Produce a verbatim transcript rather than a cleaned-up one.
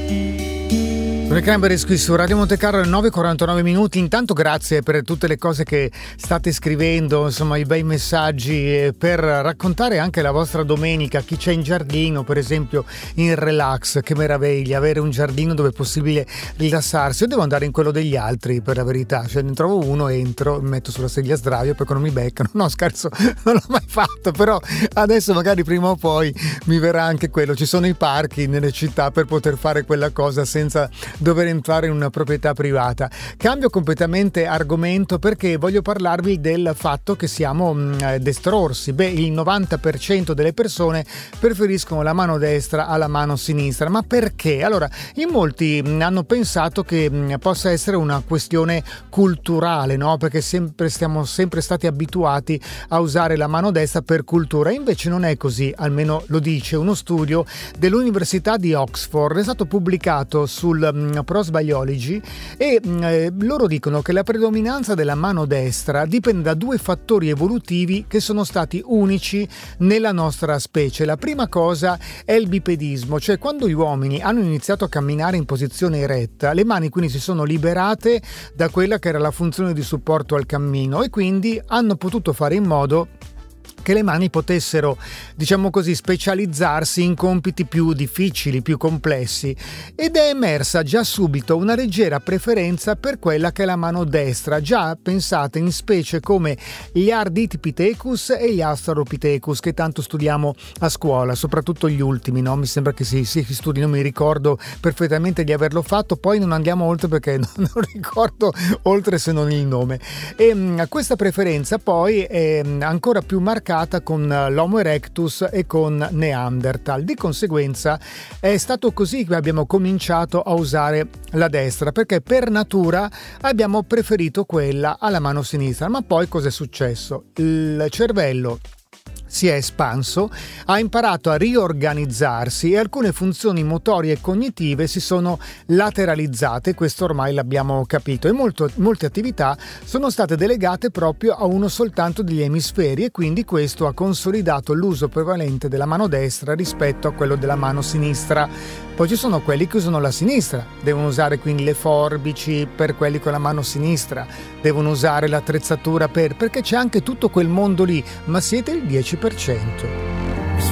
Con i Cranberries qui su Radio Monte Carlo alle nove e quarantanove minuti. Intanto grazie per tutte le cose che state scrivendo, insomma i bei messaggi, per raccontare anche la vostra domenica. Chi c'è in giardino, per esempio in relax, che meraviglia avere un giardino dove è possibile rilassarsi. Io devo andare in quello degli altri, per la verità, cioè ne trovo uno, entro, mi metto sulla sedia a sdraio, poi quando mi beccano, no scherzo, non l'ho mai fatto, però adesso magari prima o poi mi verrà anche quello. Ci sono i parchi nelle città per poter fare quella cosa senza dover entrare in una proprietà privata. Cambio completamente argomento perché voglio parlarvi del fatto che siamo mh, destrorsi. Beh, il novanta per cento delle persone preferiscono la mano destra alla mano sinistra. Ma perché? Allora, in molti mh, hanno pensato che mh, possa essere una questione culturale, no? Perché sempre siamo sempre stati abituati a usare la mano destra per cultura. Invece non è così, almeno lo dice uno studio dell'Università di Oxford. È stato pubblicato sul mh, Pros Biology e eh, loro dicono che la predominanza della mano destra dipende da due fattori evolutivi che sono stati unici nella nostra specie. La prima cosa è il bipedismo, cioè quando gli uomini hanno iniziato a camminare in posizione eretta, le mani quindi si sono liberate da quella che era la funzione di supporto al cammino e quindi hanno potuto fare in modo che le mani potessero, diciamo così, specializzarsi in compiti più difficili, più complessi, ed è emersa già subito una leggera preferenza per quella che è la mano destra. Già pensate in specie come gli Ardipithecus e gli Australopithecus, che tanto studiamo a scuola, soprattutto gli ultimi, no? Mi sembra che si, si studi, non mi ricordo perfettamente di averlo fatto, poi non andiamo oltre perché non, non ricordo oltre se non il nome. E mh, questa preferenza poi è ancora più marcata con l'Homo erectus e con Neanderthal. Di conseguenza è stato così che abbiamo cominciato a usare la destra, perché per natura abbiamo preferito quella alla mano sinistra. Ma poi cosa è successo? Il cervello si è espanso, ha imparato a riorganizzarsi e alcune funzioni motorie e cognitive si sono lateralizzate, questo ormai l'abbiamo capito, e molto, molte attività sono state delegate proprio a uno soltanto degli emisferi e quindi questo ha consolidato l'uso prevalente della mano destra rispetto a quello della mano sinistra. Poi ci sono quelli che usano la sinistra, devono usare quindi le forbici per quelli con la mano sinistra, devono usare l'attrezzatura per, perché c'è anche tutto quel mondo lì, ma siete il dieci per cento.